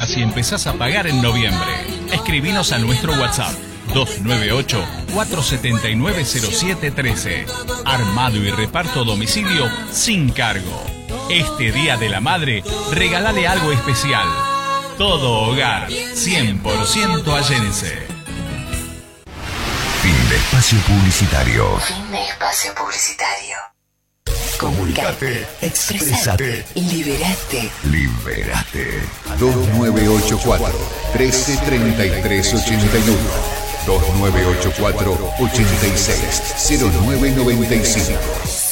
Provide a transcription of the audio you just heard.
pagas y empezás a pagar en noviembre. Escribinos a nuestro WhatsApp 298-479-0713. Armado y reparto a domicilio sin cargo. Este Día de la Madre, regálale algo especial. Todo hogar, 100% allense. Fin de espacio publicitario. Fin de espacio publicitario. Comunicate, expresate, Liberate. liberate. 2984 133381. 2984 86 0995.